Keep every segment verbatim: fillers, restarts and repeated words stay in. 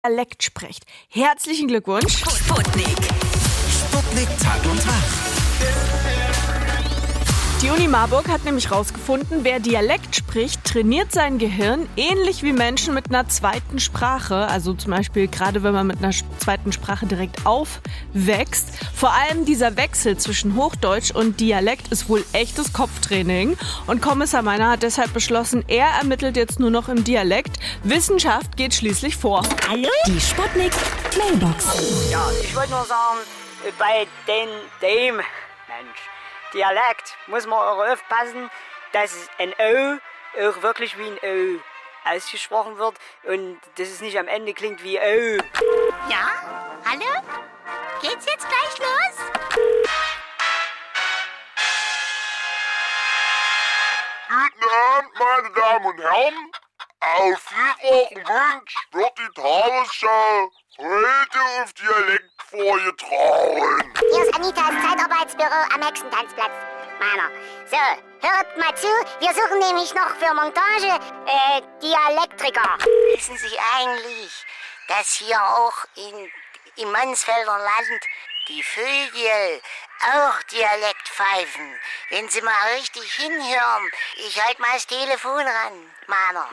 Dialekt sprecht. Herzlichen Glückwunsch. Sputnik. Sputnik Tag und Tag. Die Uni Marburg hat nämlich rausgefunden, wer Dialekt spricht, trainiert sein Gehirn ähnlich wie Menschen mit einer zweiten Sprache. Also zum Beispiel gerade wenn man mit einer zweiten Sprache direkt aufwächst. Vor allem dieser Wechsel zwischen Hochdeutsch und Dialekt ist wohl echtes Kopftraining. Und Kommissar Meiner hat deshalb beschlossen, er ermittelt jetzt nur noch im Dialekt. Wissenschaft geht schließlich vor. Hallo? Die Sputnik Mailbox. Ja, ich wollte nur sagen, bei den, dem, Mensch, Dialekt muss man auch aufpassen, dass ein O auch wirklich wie ein O ausgesprochen wird und dass es nicht am Ende klingt wie O. Ja? Hallo? Geht's jetzt gleich los? Guten Abend, meine Damen und Herren. Auf vielfachen Wunsch wird die Tagesschau heute auf Dialekt vorgetragen. Hier ist Anitas Zeitarbeitsbüro am Hexentanzplatz. Meiner. So, hört mal zu, wir suchen nämlich noch für Montage äh, Dialektriker. Wissen Sie eigentlich, dass hier auch in, im Mansfelder Land die Vögel auch Dialekt pfeifen? Wenn Sie mal richtig hinhören, ich halte mal das Telefon ran, Mana.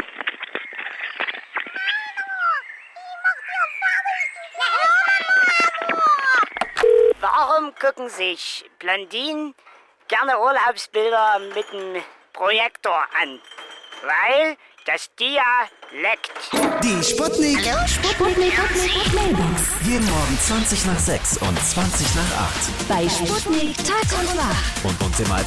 Warum gucken sich Blondinen gerne Urlaubsbilder mit dem Projektor an? Weil das Dialekt. Die Sputnik. Hallo, Sputnik. Sputnik Mailbox. Jeden Morgen zwanzig nach sechs und zwanzig nach acht. Bei Sputnik Tag und Tag. Und uns im